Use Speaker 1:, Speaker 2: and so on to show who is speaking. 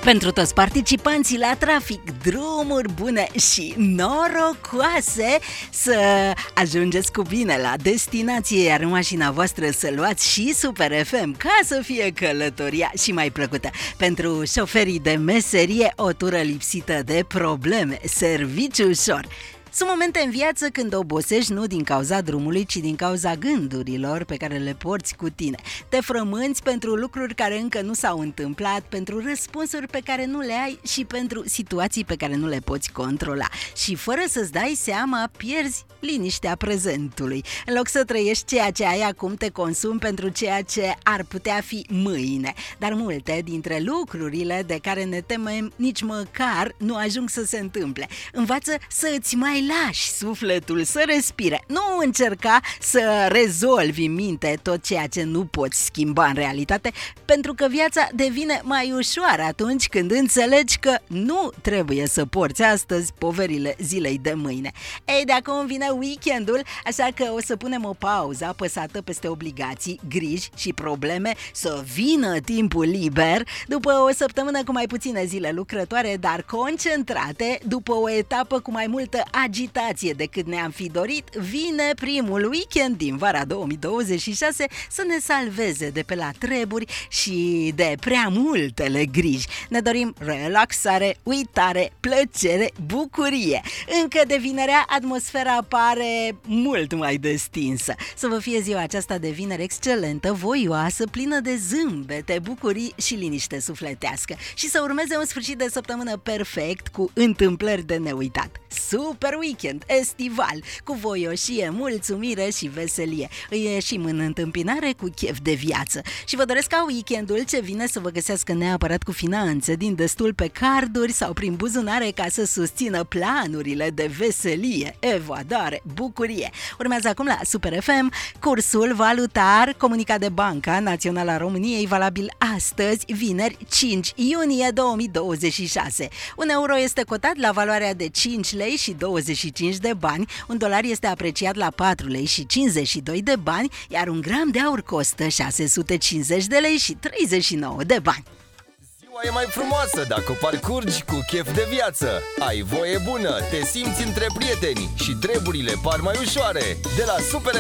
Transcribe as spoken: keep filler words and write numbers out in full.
Speaker 1: Pentru toți participanții la trafic, drumuri bune și norocoase, să ajungeți cu bine la destinație, iar în mașina voastră să luați și Super F M ca să fie călătoria și mai plăcută. Pentru șoferii de meserie, o tură lipsită de probleme, serviciu ușor. Sunt momente în viață când obosești nu din cauza drumului, ci din cauza gândurilor pe care le porți cu tine. Te frămânți pentru lucruri care încă nu s-au întâmplat, pentru răspunsuri pe care nu le ai și pentru situații pe care nu le poți controla. Și fără să-ți dai seama, pierzi liniștea prezentului. În loc să trăiești ceea ce ai acum, te consumi pentru ceea ce ar putea fi mâine. Dar multe dintre lucrurile de care ne temem nici măcar nu ajung să se întâmple. Învață să îți mai lași sufletul să respire. Nu încerca să rezolvi în minte tot ceea ce nu poți schimba în realitate, pentru că viața devine mai ușoară atunci când înțelegi că nu trebuie să porți astăzi poverile zilei de mâine. Ei, de acum vine weekendul, așa că o să punem o pauză apăsată peste obligații, griji și probleme, să vină timpul liber după o săptămână cu mai puține zile lucrătoare, dar concentrate. După o etapă cu mai multă agitație decât ne-am fi dorit, vine primul weekend din vara două mii douăzeci și șase să ne salveze de pe la treburi și de prea multele griji. Ne dorim relaxare, uitare, plăcere, bucurie. Încă de vinerea, atmosfera pare mult mai destinsă. Să vă fie ziua aceasta de vineri excelentă, voioasă, plină de zâmbete, bucurii și liniște sufletească. Și să urmeze un sfârșit de săptămână perfect, cu întâmplări de neuitat. Super weekend estival, cu voioșie, mulțumire și veselie. Îi ieșim în întâmpinare cu chef de viață. Și vă doresc ca weekendul ce vine să vă găsească neapărat cu finanțe din destul pe carduri sau prin buzunare, ca să susțină planurile de veselie, evadare, bucurie. Urmează acum la Super F M cursul valutar comunicat de Banca Națională a României, valabil astăzi, vineri, cinci iunie două mii douăzeci și șase. Un euro este cotat la valoarea de cinci lei și douăzeci și cinci de bani, un dolar este apreciat la patru lei și cincizeci și doi de bani, iar un gram de aur costă șase sute cincizeci de lei și treizeci și nouă de bani.
Speaker 2: Ziua e mai frumoasă dacă o parcurgi cu chef de viață. Ai voie bună, te simți între prieteni și treburile par mai ușoare. De la Super